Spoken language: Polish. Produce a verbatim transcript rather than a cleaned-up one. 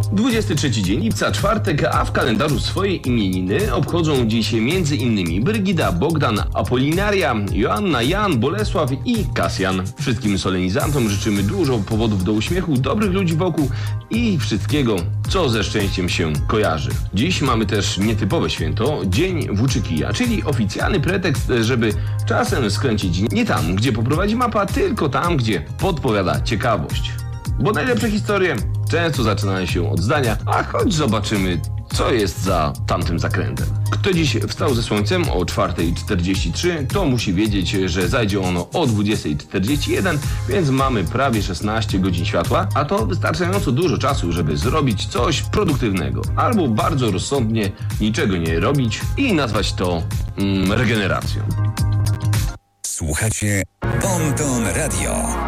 dwudziesty trzeci dzień lipca, czwartek, a w kalendarzu swoje imieniny obchodzą dziś między innymi Brygida, Bogdan, Apolinaria, Joanna, Jan, Bolesław i Kasjan. Wszystkim solenizantom życzymy dużo powodów do uśmiechu, dobrych ludzi wokół i wszystkiego, co ze szczęściem się kojarzy. Dziś mamy też nietypowe święto, Dzień Włóczykija, czyli oficjalny pretekst, żeby czasem skręcić nie tam, gdzie poprowadzi mapa, tylko tam, gdzie podpowiada ciekawość. Bo najlepsze historie często zaczynają się od zdania, a choć zobaczymy, co jest za tamtym zakrętem. Kto dziś wstał ze słońcem o czwarta czterdzieści trzy, to musi wiedzieć, że zajdzie ono o dwudziesta czterdzieści jeden, więc mamy prawie szesnaście godzin światła, a to wystarczająco dużo czasu, żeby zrobić coś produktywnego. Albo bardzo rozsądnie niczego nie robić i nazwać to mm, regeneracją. Słuchacie Ponton Radio.